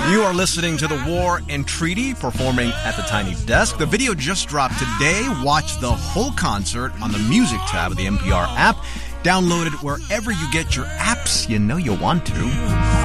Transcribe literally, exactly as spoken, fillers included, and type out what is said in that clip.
You are listening to The War and Treaty performing at the Tiny Desk. The video just dropped today. Watch the whole concert on the Music tab of the N P R app. Download it wherever you get your apps. You know you want to.